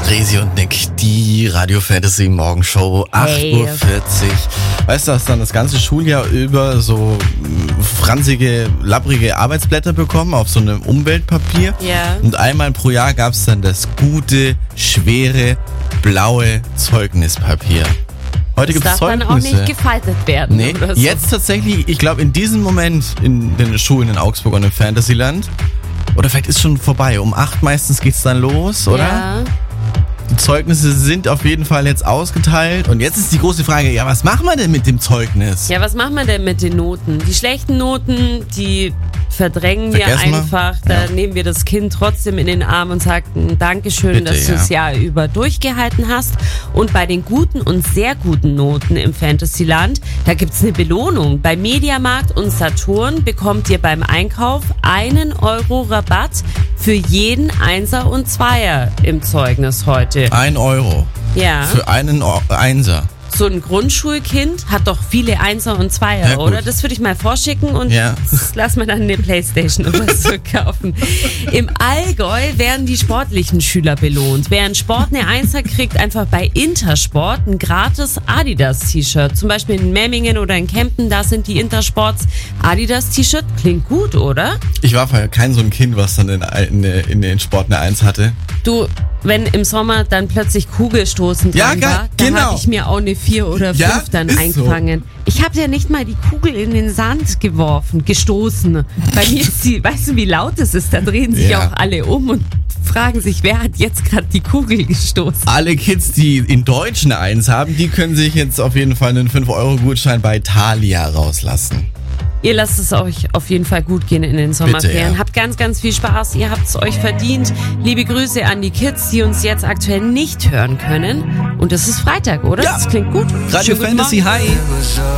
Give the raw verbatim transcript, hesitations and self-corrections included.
Resi und Nick, die Radio Fantasy Morgenshow, acht Uhr vierzig. Weißt du, hast dann das ganze Schuljahr über so franzige, labbrige Arbeitsblätter bekommen auf so einem Umweltpapier. Ja. Und einmal pro Jahr gab es dann das gute, schwere, blaue Zeugnispapier. Heute gibt es das darf Zeugnisse. dann auch nicht gefaltet werden. Nee, oder so. jetzt tatsächlich, ich glaube in diesem Moment in den Schulen in Augsburg und im Fantasyland, oder vielleicht ist schon vorbei, um acht meistens geht's dann los, oder? Ja. Die Zeugnisse sind auf jeden Fall jetzt ausgeteilt und jetzt ist die große Frage, ja, was machen wir denn mit dem Zeugnis? Ja, was machen wir denn mit den Noten? Die schlechten Noten, die verdrängen wir Vergessen wir? einfach. Da Ja. nehmen wir das Kind trotzdem in den Arm und sagen Dankeschön, Bitte, dass du ja. das Jahr über durchgehalten hast. Und bei den guten und sehr guten Noten im Fantasyland, da gibt's eine Belohnung. Bei Mediamarkt und Saturn bekommt ihr beim Einkauf einen Euro Rabatt für jeden Einser und Zweier im Zeugnis heute. Ein Euro Ja. für einen o- Einser. So ein Grundschulkind hat doch viele Einser und Zweier, Ja, gut. oder? Das würde ich mal vorschicken und Ja. das lass mal dann eine Playstation oder was zurückkaufen. Im Allgäu werden die sportlichen Schüler belohnt. Wer in Sport eine Einser kriegt, einfach bei Intersport ein gratis Adidas-T-Shirt. Zum Beispiel in Memmingen oder in Kempten, da sind die Intersports Adidas-T-Shirt. Klingt gut, oder? Ich war vorher kein so ein Kind, was dann in, in, in den Sport eine Eins hatte. Du, wenn im Sommer dann plötzlich Kugelstoßen Ja, dran ge- war, da genau. habe ich mir auch eine vier oder fünf Ja, dann ist eingefangen. Ich habe ja nicht mal die Kugel in den Sand geworfen, gestoßen. Bei mir ist die, weißt du, wie laut es ist? Da drehen sich Ja. auch alle um und fragen sich, wer hat jetzt gerade die Kugel gestoßen? Alle Kids, die in Deutsch eine Eins haben, die können sich jetzt auf jeden Fall einen fünf Euro Gutschein bei Thalia rauslassen. Ihr lasst es euch auf jeden Fall gut gehen in den Sommerferien. Bitte, ja. Habt ganz, ganz viel Spaß. Ihr habt es euch verdient. Liebe Grüße an die Kids, die uns jetzt aktuell nicht hören können. Und es ist Freitag, oder? Ja. Das klingt gut. Radio Schönen guten Fantasy, Morgen. hi.